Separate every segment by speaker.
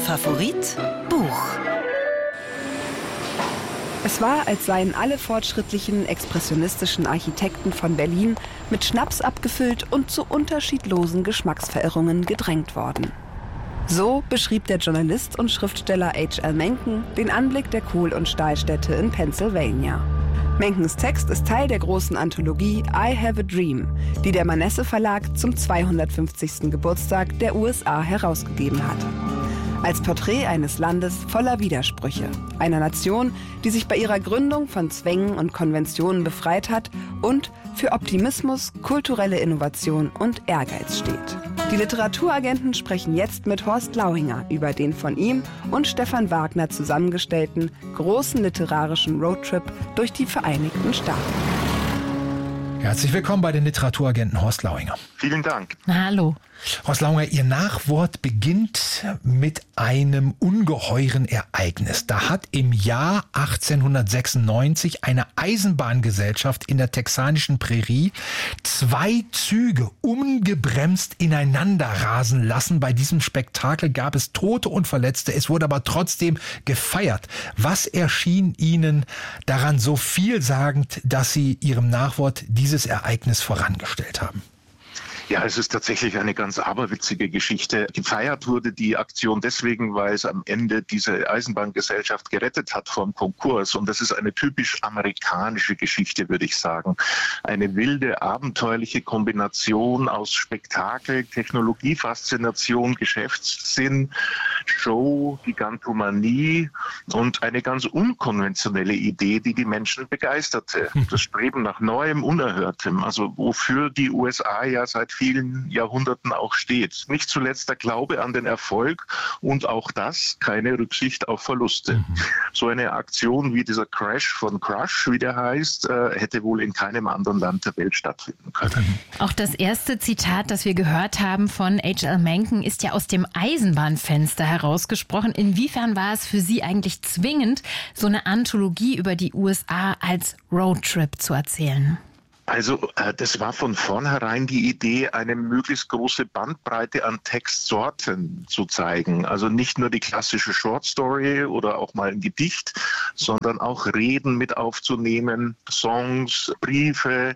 Speaker 1: Favorit Buch.
Speaker 2: Es war, als seien alle fortschrittlichen expressionistischen Architekten von Berlin mit Schnaps abgefüllt und zu unterschiedlosen Geschmacksverirrungen gedrängt worden. So beschrieb der Journalist und Schriftsteller H.L. Mencken den Anblick der Kohl- und Stahlstädte in Pennsylvania. Menkens Text ist Teil der großen Anthologie I Have a Dream, die der Manesse Verlag zum 250. Geburtstag der USA herausgegeben hat. Als Porträt eines Landes voller Widersprüche, einer Nation, die sich bei ihrer Gründung von Zwängen und Konventionen befreit hat und für Optimismus, kulturelle Innovation und Ehrgeiz steht. Die Literaturagenten sprechen jetzt mit Horst Lauinger über den von ihm und Stefan Wagner zusammengestellten großen literarischen Roadtrip durch die Vereinigten Staaten.
Speaker 3: Herzlich willkommen bei den Literaturagenten Horst Lauinger.
Speaker 4: Vielen Dank.
Speaker 5: Hallo.
Speaker 3: Horst Lauinger, Ihr Nachwort beginnt mit einem ungeheuren Ereignis. Da hat im Jahr 1896 eine Eisenbahngesellschaft in der texanischen Prärie 2 Züge ungebremst ineinander rasen lassen. Bei diesem Spektakel gab es Tote und Verletzte. Es wurde aber trotzdem gefeiert. Was erschien Ihnen daran so vielsagend, dass Sie Ihrem Nachwort dieses Ereignis vorangestellt haben?
Speaker 4: Ja, es ist tatsächlich eine ganz aberwitzige Geschichte. Gefeiert wurde die Aktion deswegen, weil es am Ende diese Eisenbahngesellschaft gerettet hat vom Konkurs. Und das ist eine typisch amerikanische Geschichte, würde ich sagen. Eine wilde, abenteuerliche Kombination aus Spektakel, Technologiefaszination, Geschäftssinn, Show, Gigantomanie und eine ganz unkonventionelle Idee, die die Menschen begeisterte. Das Streben nach Neuem, Unerhörtem, also wofür die USA ja seit vielen Jahrhunderten auch steht. Nicht zuletzt der Glaube an den Erfolg und auch das, keine Rücksicht auf Verluste. So eine Aktion wie dieser Crash von Crush, wie der heißt, hätte wohl in keinem anderen Land der Welt stattfinden können.
Speaker 5: Auch das erste Zitat, das wir gehört haben von H.L. Mencken, ist ja aus dem Eisenbahnfenster herausgesprochen. Inwiefern war es für Sie eigentlich zwingend, so eine Anthologie über die USA als Roadtrip zu erzählen?
Speaker 4: Also das war von vornherein die Idee, eine möglichst große Bandbreite an Textsorten zu zeigen. Also nicht nur die klassische Short Story oder auch mal ein Gedicht, sondern auch Reden mit aufzunehmen, Songs, Briefe,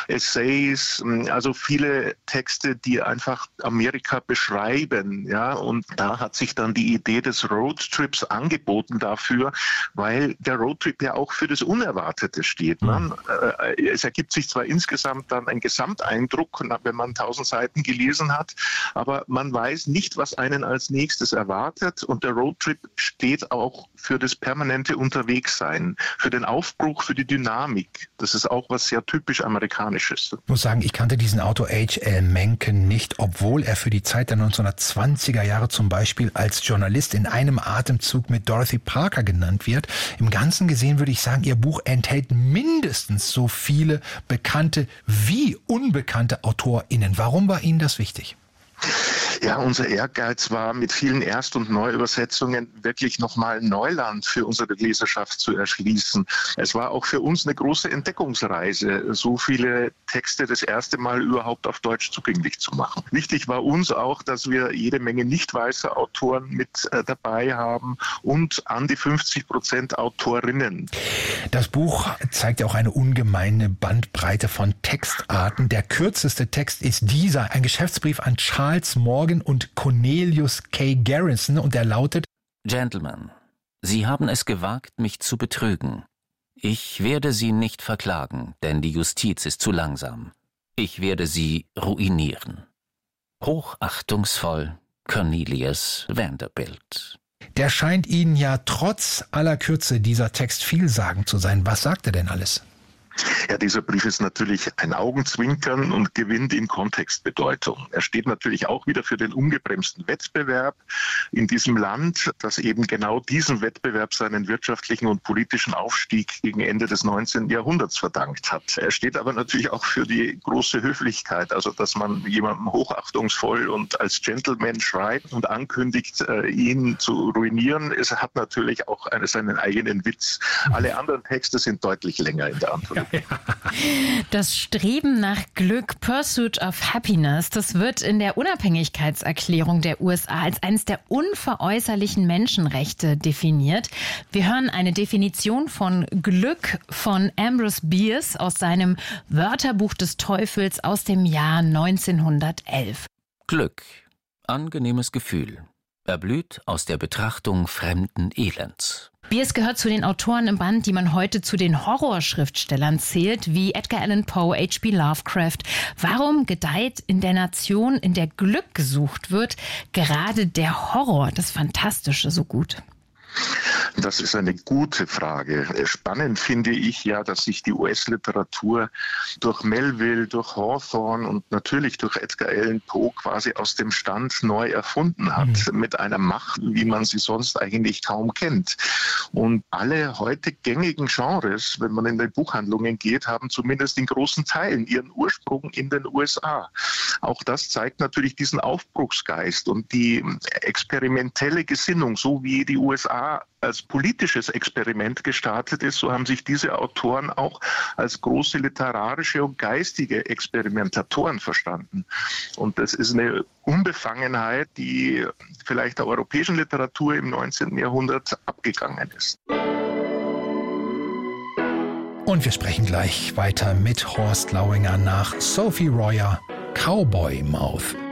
Speaker 4: Essays, also viele Texte, die einfach Amerika beschreiben. Ja? Und da hat sich dann die Idee des Roadtrips angeboten dafür, weil der Roadtrip ja auch für das Unerwartete steht. Ne? Es ergibt sich zwar insgesamt dann ein Gesamteindruck, wenn man 1000 Seiten gelesen hat, aber man weiß nicht, was einen als nächstes erwartet, und der Roadtrip steht auch für das permanente Unterwegssein, für den Aufbruch, für die Dynamik. Das ist auch was sehr typisch Amerikanisches.
Speaker 3: Ich muss sagen, ich kannte diesen Autor H.L. Mencken nicht, obwohl er für die Zeit der 1920er Jahre zum Beispiel als Journalist in einem Atemzug mit Dorothy Parker genannt wird. Im Ganzen gesehen würde ich sagen, Ihr Buch enthält mindestens so viele bekannte wie unbekannte AutorInnen. Warum war Ihnen das wichtig?
Speaker 4: Ja, unser Ehrgeiz war, mit vielen Erst- und Neuübersetzungen wirklich nochmal Neuland für unsere Leserschaft zu erschließen. Es war auch für uns eine große Entdeckungsreise, so viele Texte das erste Mal überhaupt auf Deutsch zugänglich zu machen. Wichtig war uns auch, dass wir jede Menge nicht weiße Autoren mit dabei haben und an die 50% Autorinnen.
Speaker 3: Das Buch zeigt auch eine ungemeine Bandbreite von Textarten. Der kürzeste Text ist dieser, ein Geschäftsbrief an Charles Morgan und Cornelius K. Garrison, und er lautet:
Speaker 6: Gentlemen, Sie haben es gewagt, mich zu betrügen. Ich werde Sie nicht verklagen, denn die Justiz ist zu langsam. Ich werde Sie ruinieren. Hochachtungsvoll, Cornelius Vanderbilt.
Speaker 3: Der scheint Ihnen ja trotz aller Kürze dieser Text vielsagend zu sein. Was sagt er denn alles?
Speaker 4: Ja, dieser Brief ist natürlich ein Augenzwinkern und gewinnt in Kontextbedeutung. Er steht natürlich auch wieder für den ungebremsten Wettbewerb in diesem Land, das eben genau diesem Wettbewerb seinen wirtschaftlichen und politischen Aufstieg gegen Ende des 19. Jahrhunderts verdankt hat. Er steht aber natürlich auch für die große Höflichkeit, also dass man jemandem hochachtungsvoll und als Gentleman schreibt und ankündigt, ihn zu ruinieren. Es hat natürlich auch seinen eigenen Witz. Alle anderen Texte sind deutlich länger in der Antwort.
Speaker 5: Das Streben nach Glück, Pursuit of Happiness, das wird in der Unabhängigkeitserklärung der USA als eines der unveräußerlichen Menschenrechte definiert. Wir hören eine Definition von Glück von Ambrose Bierce aus seinem Wörterbuch des Teufels aus dem Jahr 1911.
Speaker 6: Glück, angenehmes Gefühl, erblüht aus der Betrachtung fremden Elends.
Speaker 5: Bierce gehört zu den Autoren im Band, die man heute zu den Horrorschriftstellern zählt, wie Edgar Allan Poe, H.P. Lovecraft. Warum gedeiht in der Nation, in der Glück gesucht wird, gerade der Horror, das Fantastische, so gut?
Speaker 4: Das ist eine gute Frage. Spannend finde ich ja, dass sich die US-Literatur durch Melville, durch Hawthorne und natürlich durch Edgar Allan Poe quasi aus dem Stand neu erfunden hat, mit einer Macht, wie man sie sonst eigentlich kaum kennt. Und alle heute gängigen Genres, wenn man in die Buchhandlungen geht, haben zumindest in großen Teilen ihren Ursprung in den USA. Auch das zeigt natürlich diesen Aufbruchsgeist und die experimentelle Gesinnung, so wie die USA als politisches Experiment gestartet ist, so haben sich diese Autoren auch als große literarische und geistige Experimentatoren verstanden. Und das ist eine Unbefangenheit, die vielleicht der europäischen Literatur im 19. Jahrhundert abgegangen ist.
Speaker 3: Und wir sprechen gleich weiter mit Horst Lauinger nach Sophie Royer, Cowboy Mouth.